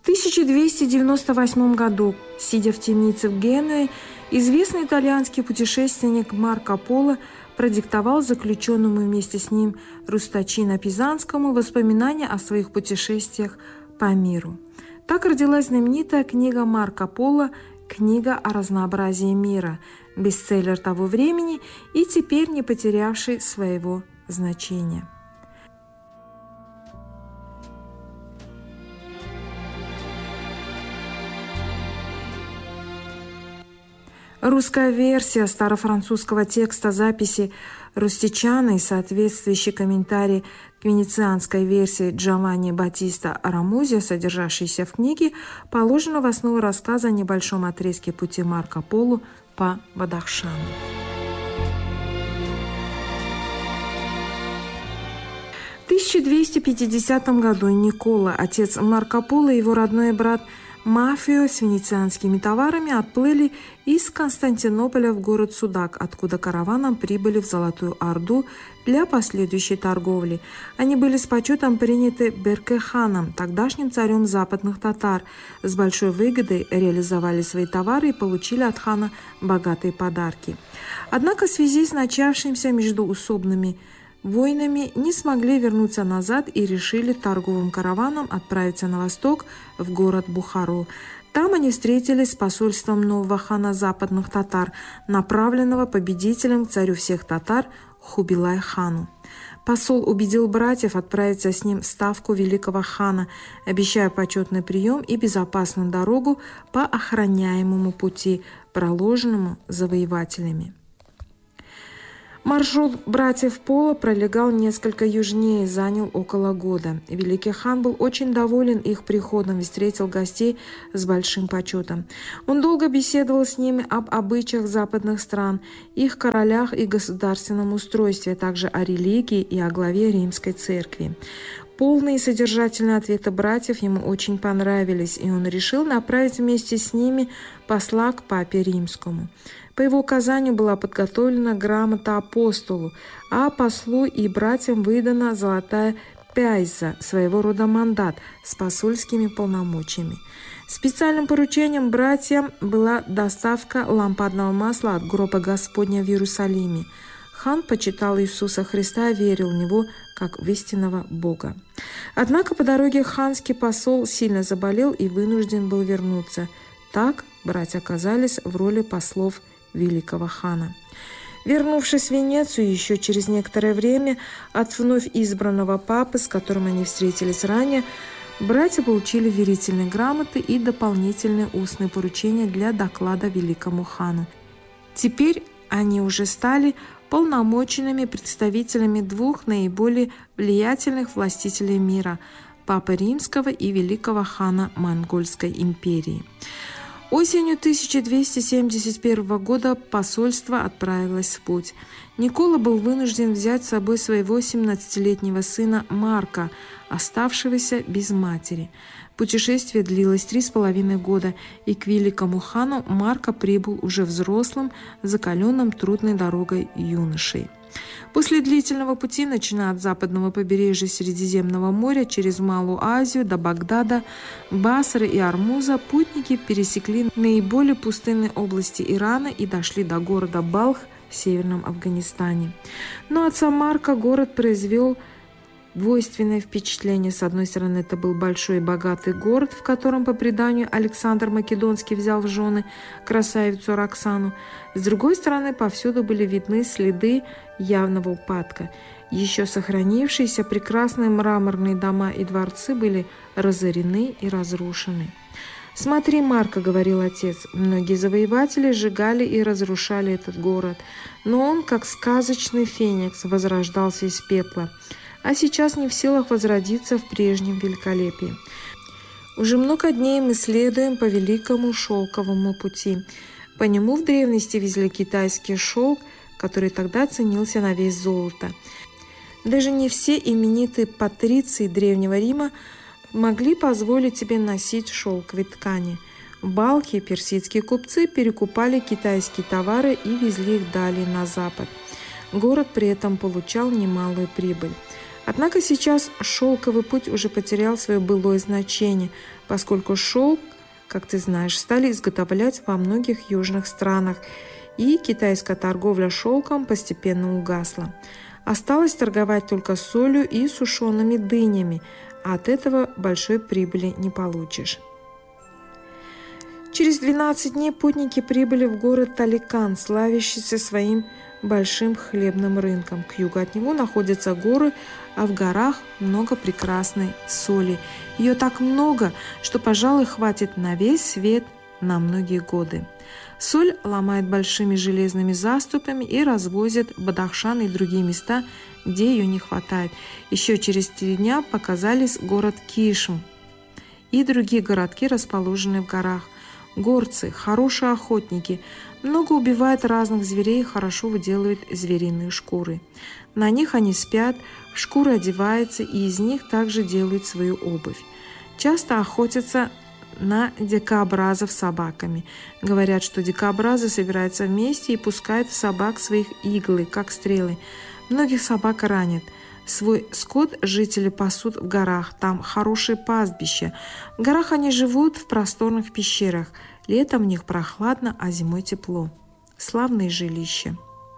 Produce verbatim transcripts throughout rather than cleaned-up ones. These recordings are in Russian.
тысяча двести девяносто восьмом году, сидя в темнице в Генуе, известный итальянский путешественник Марко Поло продиктовал заключенному вместе с ним Рустачино Пизанскому воспоминания о своих путешествиях по миру. Так родилась знаменитая книга Марко Поло «Книга о разнообразии мира», бестселлер того времени и теперь не потерявший своего значения. Русская версия старофранцузского текста записи Рустичано и соответствующий комментарий к венецианской версии Джованни Баттиста Рамузио, содержащейся в книге, положена в основу рассказа о небольшом отрезке пути Марко Поло по Бадахшану. В тысяча двести пятидесятом году Никола, отец Марко Поло, и его родной брат Мафио с венецианскими товарами отплыли из Константинополя в город Судак, откуда караваном прибыли в Золотую Орду для последующей торговли. Они были с почетом приняты Берке-ханом, тогдашним царем западных татар, с большой выгодой реализовали свои товары и получили от хана богатые подарки. Однако в связи с начавшимися междуусобными войнами не смогли вернуться назад и решили торговым караваном отправиться на восток в город Бухару. Там они встретились с посольством нового хана западных татар, направленного победителем к царю всех татар Хубилай-хану. Посол убедил братьев отправиться с ним в ставку великого хана, обещая почетный прием и безопасную дорогу по охраняемому пути, проложенному завоевателями. Маршрут братьев Поло пролегал несколько южнее и занял около года. Великий хан был очень доволен их приходом и встретил гостей с большим почетом. Он долго беседовал с ними об обычаях западных стран, их королях и государственном устройстве, а также о религии и о главе Римской церкви. Полные и содержательные ответы братьев ему очень понравились, и он решил направить вместе с ними посла к папе римскому. По его указанию была подготовлена грамота апостолу, а послу и братьям выдана золотая пяйза, своего рода мандат с посольскими полномочиями. Специальным поручением братьям была доставка лампадного масла от гроба Господня в Иерусалиме. Хан почитал Иисуса Христа и верил в Него как в истинного Бога. Однако по дороге ханский посол сильно заболел и вынужден был вернуться. Так братья оказались в роли послов великого хана. Вернувшись в Венецию еще через некоторое время от вновь избранного папы, с которым они встретились ранее, братья получили верительные грамоты и дополнительные устные поручения для доклада великому хану. Теперь они уже стали полномоченными представителями двух наиболее влиятельных властителей мира – Папы Римского и великого хана Монгольской империи. Осенью тысяча двести семьдесят первого года посольство отправилось в путь. Никола был вынужден взять с собой своего семнадцатилетнего сына Марка, оставшегося без матери. Путешествие длилось три с половиной года, и к великому хану Марко прибыл уже взрослым, закаленным трудной дорогой юношей. После длительного пути, начиная от западного побережья Средиземного моря через Малую Азию до Багдада, Басры и Армуза, путники пересекли наиболее пустынные области Ирана и дошли до города Балх в северном Афганистане. Но отца Марка город произвел двойственное впечатление. С одной стороны, это был большой и богатый город, в котором, по преданию, Александр Македонский взял в жены красавицу Роксану. С другой стороны, повсюду были видны следы явного упадка. Еще сохранившиеся прекрасные мраморные дома и дворцы были разорены и разрушены. «Смотри, Марко, — говорил отец, — многие завоеватели сжигали и разрушали этот город, но он, как сказочный феникс, возрождался из пепла, а сейчас не в силах возродиться в прежнем великолепии. Уже много дней мы следуем по великому шелковому пути. По нему в древности везли китайский шелк, который тогда ценился на вес золота. Даже не все именитые патриции Древнего Рима могли позволить себе носить шелковые ткани. В Балхе персидские купцы перекупали китайские товары и везли их далее на запад. Город при этом получал немалую прибыль. Однако сейчас шелковый путь уже потерял свое былое значение, поскольку шелк, как ты знаешь, стали изготовлять во многих южных странах, и китайская торговля шелком постепенно угасла. Осталось торговать только солью и сушеными дынями, а от этого большой прибыли не получишь. Через двенадцать дней путники прибыли в город Таликан, славящийся своим большим хлебным рынком. К югу от него находятся горы, а в горах много прекрасной соли. Ее так много, что, пожалуй, хватит на весь свет на многие годы. Соль ломает большими железными заступами и развозят в Бадахшан и другие места, где ее не хватает. Еще через три дня показались город Кишм и другие городки, расположенные в горах. Горцы – хорошие охотники, много убивают разных зверей и хорошо выделывают звериные шкуры. На них они спят, шкуры одеваются, и из них также делают свою обувь. Часто охотятся на дикообразов с собаками. Говорят, что дикообразы собираются вместе и пускают в собак своих иглы, как стрелы. Многих собак ранят. Свой скот жители пасут в горах, там хорошие пастбища. В горах они живут в просторных пещерах. Летом в них прохладно, а зимой тепло. Славные жилища.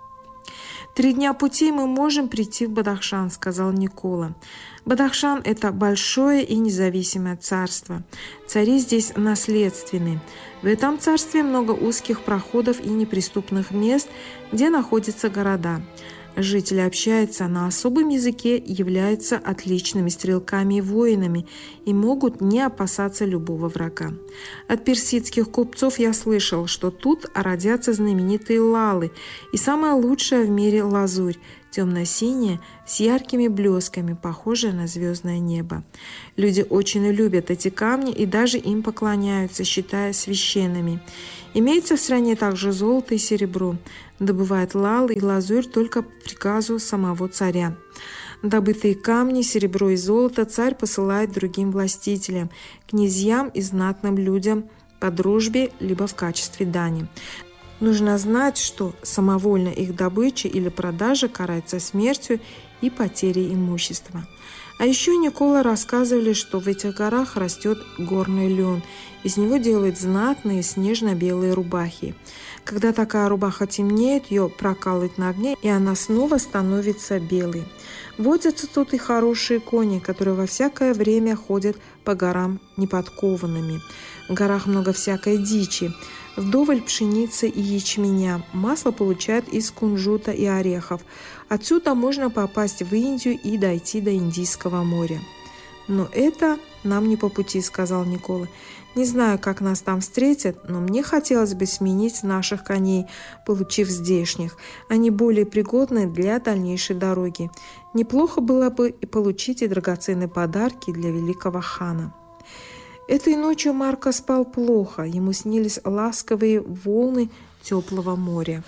«Три дня пути мы можем прийти в Бадахшан», — сказал Никола. Бадахшан — это большое и независимое царство. Цари здесь наследственны. В этом царстве много узких проходов и неприступных мест, где находятся города. Жители общаются на особом языке, являются отличными стрелками и воинами и могут не опасаться любого врага. От персидских купцов я слышал, что тут родятся знаменитые лалы и самая лучшая в мире лазурь, темно-синяя, с яркими блесками, похожая на звездное небо. Люди очень любят эти камни и даже им поклоняются, считая священными. Имеется в стране также золото и серебро. Добывают лал и лазурь только по приказу самого царя. Добытые камни, серебро и золото царь посылает другим властителям, князьям и знатным людям по дружбе либо в качестве дани. Нужно знать, что самовольно их добыча или продажа карается смертью и потерей имущества. А еще Никола рассказывали, что в этих горах растет горный лен. Из него делают знатные снежно-белые рубахи. Когда такая рубаха темнеет, ее прокалывают на огне, и она снова становится белой. Водятся тут и хорошие кони, которые во всякое время ходят по горам неподкованными. В горах много всякой дичи. Вдоволь пшеницы и ячменя. Масло получают из кунжута и орехов. Отсюда можно попасть в Индию и дойти до Индийского моря. «Но это нам не по пути», — сказал Никола. «Не знаю, как нас там встретят, но мне хотелось бы сменить наших коней, получив здешних. Они более пригодны для дальнейшей дороги. Неплохо было бы и получить и драгоценные подарки для великого хана». Этой ночью Марко спал плохо, ему снились ласковые волны теплого моря.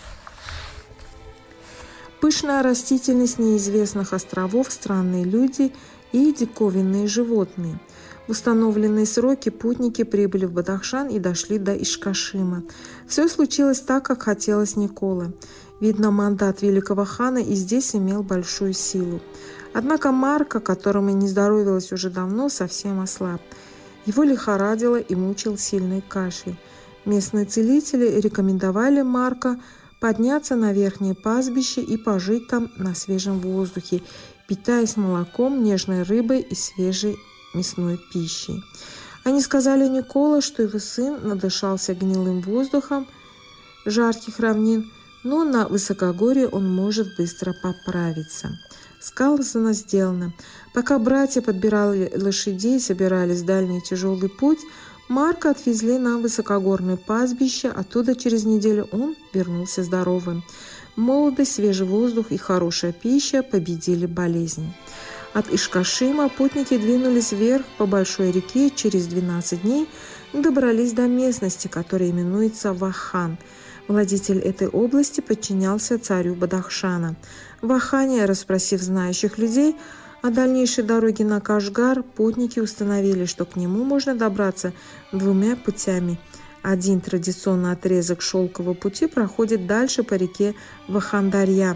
Пышная растительность неизвестных островов, странные люди и диковинные животные. В установленные сроки путники прибыли в Бадахшан и дошли до Ишкашима. Все случилось так, как хотелось Никола. Видно, мандат великого хана и здесь имел большую силу. Однако Марко, которому не здоровилось уже давно, совсем ослаб. Его лихорадило и мучил сильный кашель. Местные целители рекомендовали Марко подняться на верхнее пастбище и пожить там на свежем воздухе, питаясь молоком, нежной рыбой и свежей мясной пищей. Они сказали Никола, что его сын надышался гнилым воздухом жарких равнин, но на высокогорье он может быстро поправиться. Сказано, сделано. Пока братья подбирали лошадей и собирались в дальний тяжелый путь, Марка отвезли на высокогорное пастбище, оттуда через неделю он вернулся здоровым. Молодость, свежий воздух и хорошая пища победили болезнь. От Ишкашима путники двинулись вверх по большой реке, через двенадцать дней добрались до местности, которая именуется Вахан. Владетель этой области подчинялся царю Бадахшана. В Вахане, расспросив знающих людей о дальнейшей дороге на Кашгар, путники установили, что к нему можно добраться двумя путями. Один традиционный отрезок шелкового пути проходит дальше по реке Вахандарья,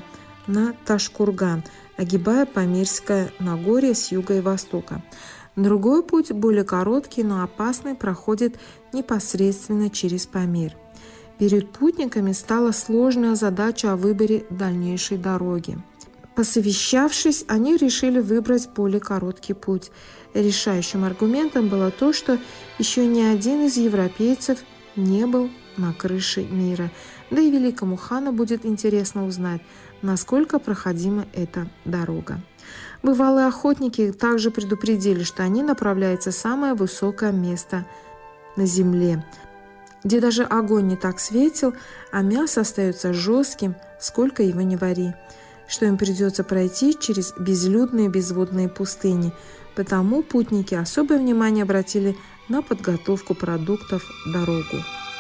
на Ташкурган, огибая Памирское Нагорье с юга и востока. Другой путь, более короткий, но опасный, проходит непосредственно через Памир. Перед путниками стала сложная задача о выборе дальнейшей дороги. Посовещавшись, они решили выбрать более короткий путь. Решающим аргументом было то, что еще ни один из европейцев не был на крыше мира, да и великому хану будет интересно узнать, насколько проходима эта дорога. Бывалые охотники также предупредили, что они направляются в самое высокое место на земле, где даже огонь не так светил, а мясо остается жестким, сколько его ни вари, что им придется пройти через безлюдные безводные пустыни. Потому путники особое внимание обратили на подготовку продуктов в дорогу.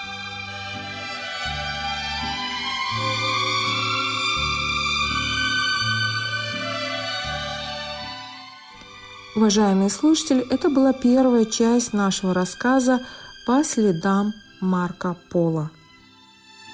Уважаемые слушатели, это была первая часть нашего рассказа «По следам Марко Поло».